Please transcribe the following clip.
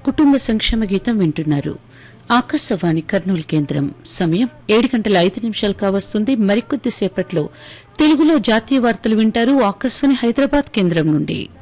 కుటుంబ సంక్షేమ గీతం వింటున్నారు. ఆకాశవాణి కర్నూలు కేంద్రం. సమయం 7:05 కావస్తుంది. మరికొద్దిసేపట్లో తెలుగులో జాతీయ వార్తలు వింటారు ఆకాశవాణి హైదరాబాద్ కేంద్రం నుండి.